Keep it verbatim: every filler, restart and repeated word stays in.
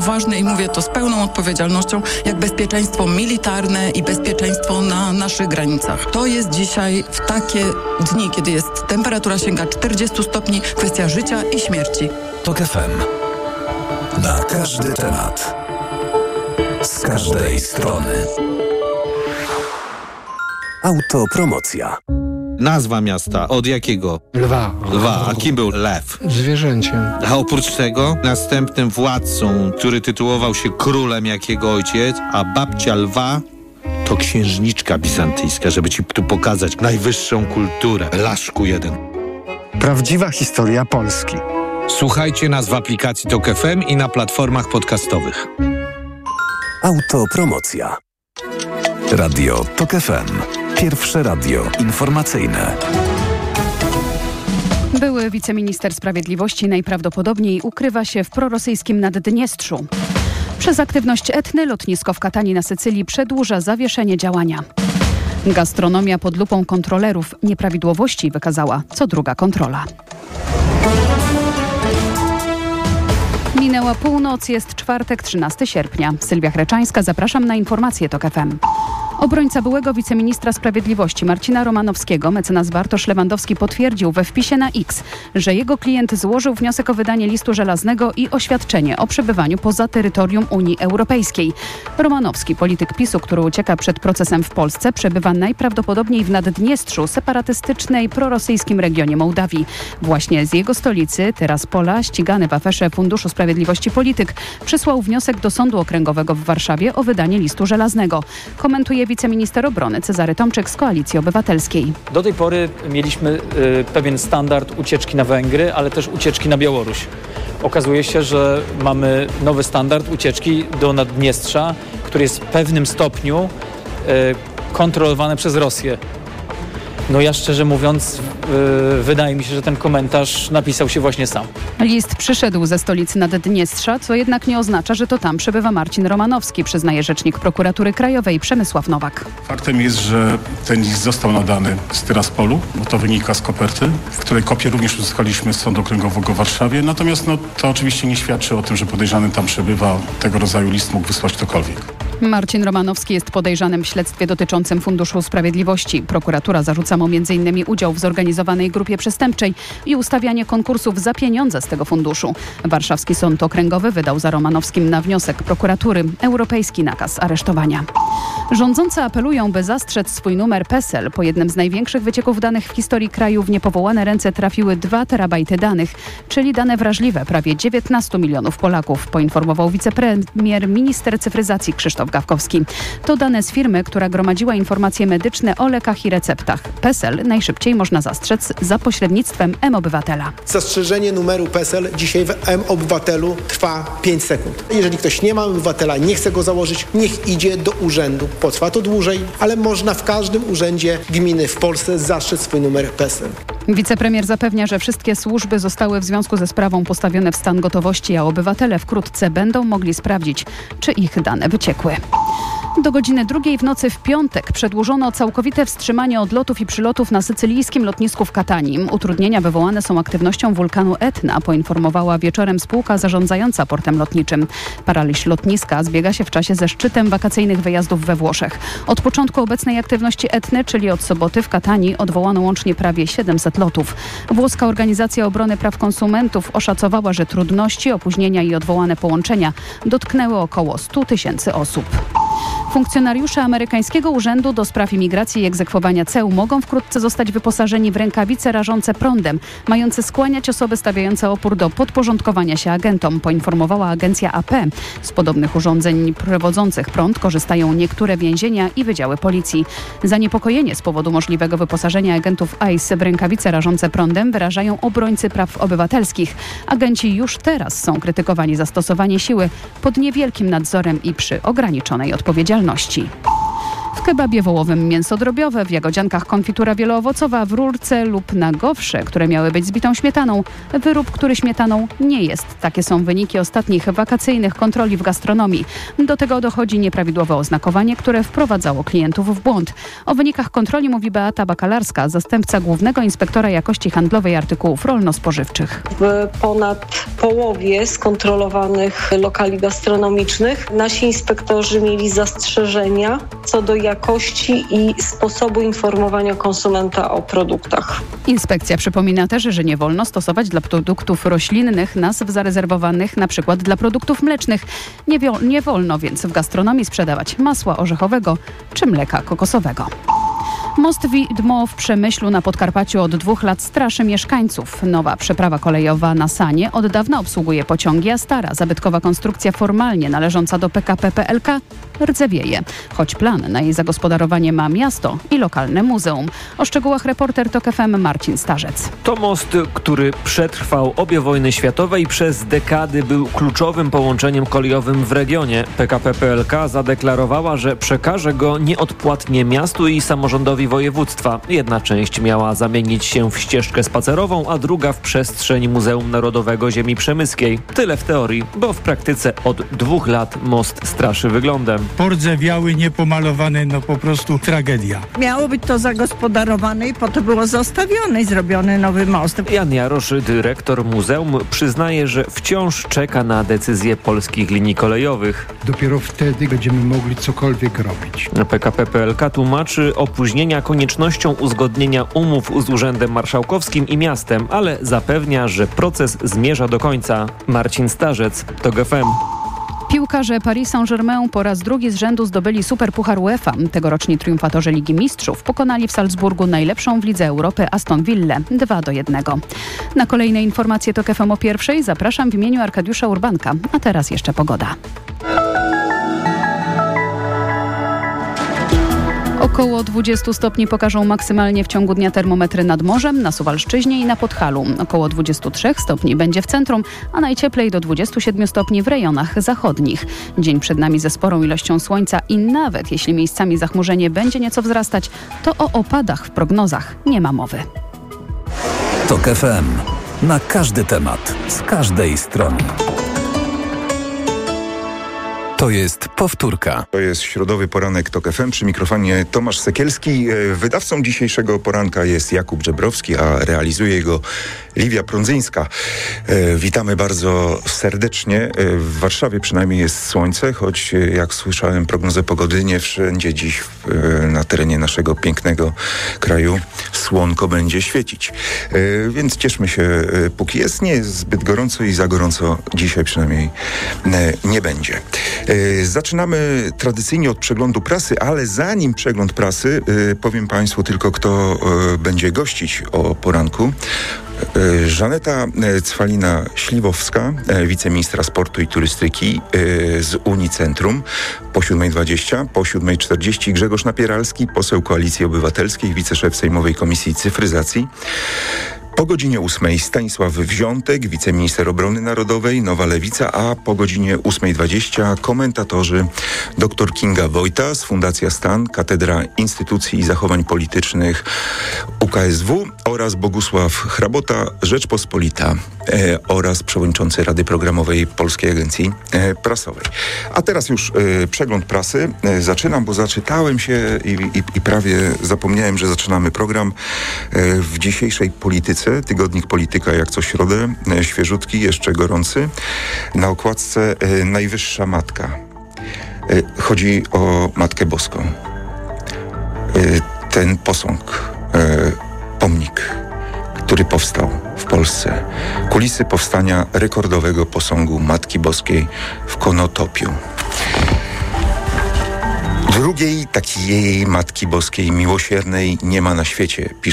ważne i mówię to z pełną odpowiedzialnością, jak bezpieczeństwo militarne i bezpieczeństwo na naszych granicach. To jest dzisiaj w takie dni, kiedy jest temperatura sięga czterdziestu stopni, kwestia życia i śmierci. TOK F M. Na każdy temat. Z każdej strony. Autopromocja. Nazwa miasta. Od jakiego? Lwa. Lwa. A kim był lew? Zwierzęciem. A oprócz tego następnym władcą, który tytułował się królem jak jego ojciec, a babcia lwa to księżniczka bizantyjska, żeby ci tu pokazać najwyższą kulturę. Laszku jeden. Prawdziwa historia Polski. Słuchajcie nas w aplikacji TOK F M i na platformach podcastowych. Autopromocja. Radio TOK F M. Pierwsze radio informacyjne. Były wiceminister sprawiedliwości najprawdopodobniej ukrywa się w prorosyjskim Naddniestrzu. Przez aktywność Etny lotnisko w Katani na Sycylii przedłuża zawieszenie działania. Gastronomia pod lupą kontrolerów nieprawidłowości wykazała co druga kontrola. Minęła północ, jest czwartek, trzynastego sierpnia. Sylwia Chreczańska, zapraszam na informacje TOK F M. Obrońca byłego wiceministra sprawiedliwości Marcina Romanowskiego, mecenas Bartosz Lewandowski, potwierdził we wpisie na X, że jego klient złożył wniosek o wydanie listu żelaznego i oświadczenie o przebywaniu poza terytorium Unii Europejskiej. Romanowski, polityk PiSu, który ucieka przed procesem w Polsce, przebywa najprawdopodobniej w Naddniestrzu, separatystycznej, prorosyjskim regionie Mołdawii. Właśnie z jego stolicy, Tyraspola, ścigany w aferze Funduszu Sprawiedliwości polityk, przysłał wniosek do Sądu Okręgowego w Warszawie o wydanie listu żelaznego. Komentuje wiceminister obrony Cezary Tomczyk z Koalicji Obywatelskiej. Do tej pory mieliśmy y, pewien standard ucieczki na Węgry, ale też ucieczki na Białoruś. Okazuje się, że mamy nowy standard ucieczki do Naddniestrza, który jest w pewnym stopniu y, kontrolowany przez Rosję. No ja szczerze mówiąc, yy, wydaje mi się, że ten komentarz napisał się właśnie sam. List przyszedł ze stolicy Naddniestrza, co jednak nie oznacza, że to tam przebywa Marcin Romanowski, przyznaje rzecznik Prokuratury Krajowej Przemysław Nowak. Faktem jest, że ten list został nadany z Tyraspolu, bo to wynika z koperty, w której kopię również uzyskaliśmy z Sądu Okręgowego w Warszawie. Natomiast no, to oczywiście nie świadczy o tym, że podejrzany tam przebywa. Tego rodzaju list mógł wysłać ktokolwiek. Marcin Romanowski jest podejrzanym w śledztwie dotyczącym Funduszu Sprawiedliwości. Prokuratura zarzuca mu między innymi udział w zorganizowanej grupie przestępczej i ustawianie konkursów za pieniądze z tego funduszu. Warszawski Sąd Okręgowy wydał za Romanowskim na wniosek prokuratury europejski nakaz aresztowania. Rządzący apelują, by zastrzec swój numer PESEL. Po jednym z największych wycieków danych w historii kraju w niepowołane ręce trafiły dwa terabajty danych, czyli dane wrażliwe prawie dziewiętnastu milionów Polaków, poinformował wicepremier, minister cyfryzacji Krzysztof Gawkowski. To dane z firmy, która gromadziła informacje medyczne o lekach i receptach. PESEL najszybciej można zastrzec za pośrednictwem M-Obywatela. Zastrzeżenie numeru PESEL dzisiaj w M-Obywatelu trwa pięć sekund. Jeżeli ktoś nie ma obywatela, nie chce go założyć, niech idzie do urzędu. Potrwa to dłużej, ale można w każdym urzędzie gminy w Polsce zastrzec swój numer PESEL. Wicepremier zapewnia, że wszystkie służby zostały w związku ze sprawą postawione w stan gotowości, a obywatele wkrótce będą mogli sprawdzić, czy ich dane wyciekły. Do godziny drugiej w nocy w piątek przedłużono całkowite wstrzymanie odlotów i przylotów na sycylijskim lotnisku w Katani. Utrudnienia wywołane są aktywnością wulkanu Etna, poinformowała wieczorem spółka zarządzająca portem lotniczym. Paraliż lotniska zbiega się w czasie ze szczytem wakacyjnych wyjazdów we Włoszech. Od początku obecnej aktywności Etny, czyli od soboty w Katani, odwołano łącznie prawie siedemset lotów. Włoska Organizacja Obrony Praw Konsumentów oszacowała, że trudności, opóźnienia i odwołane połączenia dotknęły około stu tysięcy osób. Funkcjonariusze amerykańskiego Urzędu do Spraw Imigracji i Egzekwowania Ceł mogą wkrótce zostać wyposażeni w rękawice rażące prądem, mające skłaniać osoby stawiające opór do podporządkowania się agentom, poinformowała agencja A P. Z podobnych urządzeń przewodzących prąd korzystają niektóre więzienia i wydziały policji. Zaniepokojenie z powodu możliwego wyposażenia agentów I C E w rękawice rażące prądem wyrażają obrońcy praw obywatelskich. Agenci już teraz są krytykowani za stosowanie siły pod niewielkim nadzorem i przy ograniczonej odpowiedzialności. W kebabie wołowym mięso drobiowe, w jagodziankach konfitura wieloowocowa, w rurce lub na gofrze, które miały być z bitą śmietaną. Wyrób, który śmietaną nie jest. Takie są wyniki ostatnich wakacyjnych kontroli w gastronomii. Do tego dochodzi nieprawidłowe oznakowanie, które wprowadzało klientów w błąd. O wynikach kontroli mówi Beata Bakalarska, zastępca głównego inspektora jakości handlowej artykułów rolno-spożywczych. W ponad połowie skontrolowanych lokali gastronomicznych nasi inspektorzy mieli zastrzeżenia co do jakości i sposobu informowania konsumenta o produktach. Inspekcja przypomina też, że nie wolno stosować dla produktów roślinnych nazw zarezerwowanych na przykład dla produktów mlecznych. Nie, wio- nie wolno więc w gastronomii sprzedawać masła orzechowego czy mleka kokosowego. Most Widmo w Przemyślu na Podkarpaciu od dwóch lat straszy mieszkańców. Nowa przeprawa kolejowa na Sanie od dawna obsługuje pociągi, a stara, zabytkowa konstrukcja formalnie należąca do P K P P L K rdzewieje. Choć plan na jej zagospodarowanie ma miasto i lokalne muzeum. O szczegółach reporter TOK F M Marcin Starzec. To most, który przetrwał obie wojny światowe i przez dekady był kluczowym połączeniem kolejowym w regionie. P K P P L K zadeklarowała, że przekaże go nieodpłatnie miastu i samorządowi województwa. Jedna część miała zamienić się w ścieżkę spacerową, a druga w przestrzeń Muzeum Narodowego Ziemi Przemyskiej. Tyle w teorii, bo w praktyce od dwóch lat most straszy wyglądem. Pordzewiały, niepomalowane, no po prostu tragedia. Miało być to zagospodarowane i po to było zostawione i zrobiony nowy most. Jan Jarosz, dyrektor muzeum, przyznaje, że wciąż czeka na decyzję polskich linii kolejowych. Dopiero wtedy będziemy mogli cokolwiek robić. P K P P L K tłumaczy opóźnienia koniecznością uzgodnienia umów z Urzędem Marszałkowskim i miastem, ale zapewnia, że proces zmierza do końca. Marcin Starzec, TOK F M. Piłkarze Paris Saint-Germain po raz drugi z rzędu zdobyli Superpuchar UEFA. Tegoroczni triumfatorzy Ligi Mistrzów pokonali w Salzburgu najlepszą w Lidze Europy Aston Villę dwa do jednego. Na kolejne informacje TOK F M o pierwszej zapraszam w imieniu Arkadiusza Urbanka. A teraz jeszcze pogoda. Około dwudziestu stopni pokażą maksymalnie w ciągu dnia termometry nad morzem, na Suwalszczyźnie i na Podhalu. Około dwudziestu trzech stopni będzie w centrum, a najcieplej do dwudziestu siedmiu stopni w rejonach zachodnich. Dzień przed nami ze sporą ilością słońca i nawet jeśli miejscami zachmurzenie będzie nieco wzrastać, to o opadach w prognozach nie ma mowy. TOK F M. Na każdy temat, z każdej strony. To jest powtórka. To jest środowy poranek TOK F M, przy mikrofonie Tomasz Sekielski. Wydawcą dzisiejszego poranka jest Jakub Żebrowski, a realizuje go Liwia Prądzyńska. Witamy bardzo serdecznie. W Warszawie przynajmniej jest słońce, choć jak słyszałem prognozę pogody, nie wszędzie dziś na terenie naszego pięknego kraju słonko będzie świecić. Więc cieszmy się, póki jest. Nie jest zbyt gorąco i za gorąco dzisiaj przynajmniej nie będzie. Zaczynamy tradycyjnie od przeglądu prasy, ale zanim przegląd prasy, powiem Państwu tylko, kto będzie gościć o poranku. Żaneta Cwalina-Śliwowska, wiceministra sportu i turystyki z Unicentrum po siódmej dwadzieścia, po siódmej czterdzieści Grzegorz Napieralski, poseł Koalicji Obywatelskiej, wiceszef Sejmowej Komisji Cyfryzacji. Po godzinie ósmej Stanisław Wziątek, wiceminister obrony narodowej, Nowa Lewica, a po godzinie ósmej dwadzieścia komentatorzy dr Kinga Wojta z Fundacja Stan, Katedra Instytucji i Zachowań Politycznych U K S W oraz Bogusław Hrabota, Rzeczpospolita e, oraz przewodniczący Rady Programowej Polskiej Agencji e, Prasowej. A teraz już e, przegląd prasy. E, zaczynam, bo zaczytałem się i, i, i prawie zapomniałem, że zaczynamy program e, w dzisiejszej polityce. Tygodnik Polityka jak co środę, e, świeżutki, jeszcze gorący. Na okładce e, Najwyższa Matka. E, chodzi o Matkę Boską. E, ten posąg, e, pomnik, który powstał w Polsce. Kulisy powstania rekordowego posągu Matki Boskiej w Konotopiu. Drugiej takiej Matki Boskiej miłosiernej nie ma na świecie, pisze